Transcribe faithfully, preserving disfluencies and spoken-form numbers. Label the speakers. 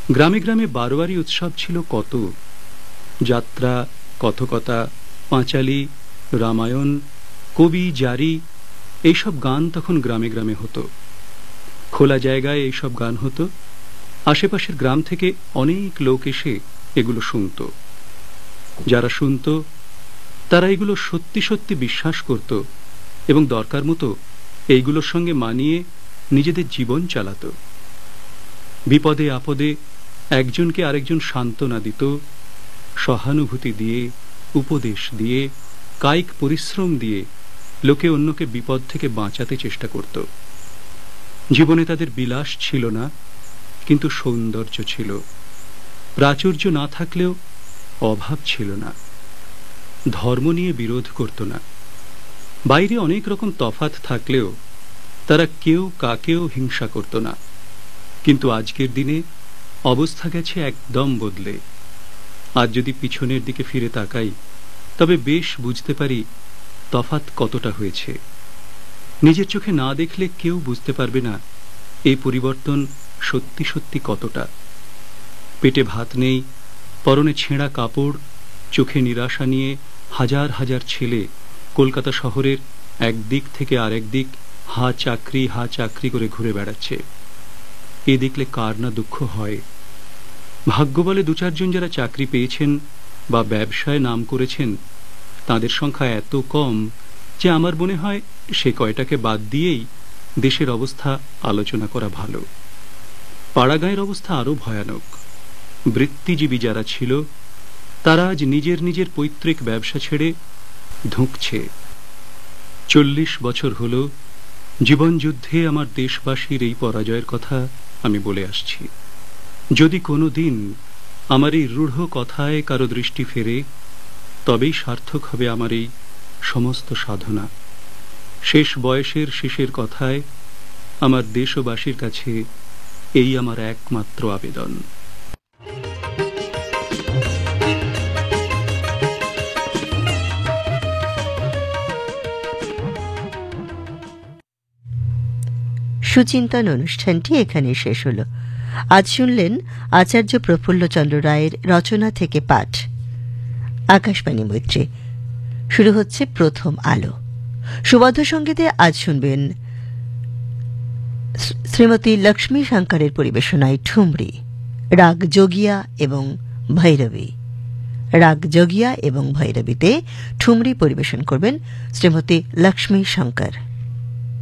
Speaker 1: গ্রামে গ্রামে বারোয়ারি উৎসব ছিল কত, যাত্রা, কথকতা, পাঁচালী, রামায়ণ, কবি, জারি, এইসব গান তখন গ্রামে গ্রামে হতো। খোলা জায়গায় এইসব গান হতো। আশেপাশের গ্রাম থেকে অনেক লোক এসে এগুলো শুনত। যারা শুনত তারা এগুলো সত্যি সত্যি বিশ্বাস করত এবং দরকার মতো এইগুলোর সঙ্গে মানিয়ে নিজেদের জীবন চালাত। বিপদে আপদে একজনকে আরেকজন সান্ত্বনা দিত, সহানুভূতি দিয়ে, উপদেশ দিয়ে, কায়িক পরিশ্রম দিয়ে লোকে অন্যকে বিপদ থেকে বাঁচাতে চেষ্টা করত। জীবনে তাদের বিলাস ছিল না, কিন্তু সৌন্দর্য ছিল। প্রাচুর্য না থাকলেও অভাব ছিল না। ধর্ম নিয়ে বিরোধ করত না। বাইরে অনেক রকম তফাত থাকলেও তারা কেউ কাকেও হিংসা করত না। কিন্তু আজকের দিনে অবস্থা গেছে একদম বদলে। আজ যদি পিছনের দিকে ফিরে তাকাই তবে বেশ বুঝতে পারি তফাত কতটা হয়েছে। নিজের চোখে না দেখলে কেউ বুঝতে পারবে না এই পরিবর্তন সত্যি সত্যি কতটা। পেটে ভাত নেই, পরনে ছেঁড়া কাপড়, চোখে নিরাশা নিয়ে হাজার হাজার ছেলে কলকাতা শহরের একদিক থেকে আরেক দিক হা চাকরি হা চাকরি করে ঘুরে বেড়াচ্ছে। এ দেখলে কার না দুঃখ হয়। ভাগ্য বলে দু চারজন যারা চাকরি পেয়েছেন বা ব্যবসায় নাম করেছেন তাদের সংখ্যা এত কম যে আমার মনে হয় সে কয়টাকে বাদ দিয়েই দেশের অবস্থা আলোচনা করা ভালো। পাড়াগাঁয়ের অবস্থা আরো ভয়ানক। বৃত্তিজীবী যারা ছিল তারা আজ নিজের নিজের পৈতৃক ব্যবসা ছেড়ে ধুঁকছে। চল্লিশ বছর হল জীবনযুদ্ধে আমার দেশবাসীর এই পরাজয়ের কথা আমি বলে আসছি। যদি কোনো দিন আমার এই রূঢ় কথায় কারো দৃষ্টি ফেরে তবেই সার্থক হবে আমার এই সমস্ত সাধনা। শেষ বয়সের শেষের কথায় আমার দেশবাসীর কাছে এই আমার একমাত্র আবেদন।
Speaker 2: সুচিন্তন অনুষ্ঠানটি এখানে শেষ হল। আজ শুনলেন আচার্য প্রফুল্লচন্দ্র রায়ের রচনা থেকে পাঠ। আকাশবাণী মৈত্রী। শুরু হচ্ছে প্রথম আলো। সুবদ্ধ সঙ্গীতে আজ শুনবেন শ্রীমতী লক্ষ্মী শঙ্করের পরিবেশনায় ঠুমরি, রাগ যোগিয়া এবং ভৈরবী। রাগ যোগিয়া এবং ভৈরবীতে ঠুমরি পরিবেশন করবেন শ্রীমতী লক্ষ্মী শঙ্কর।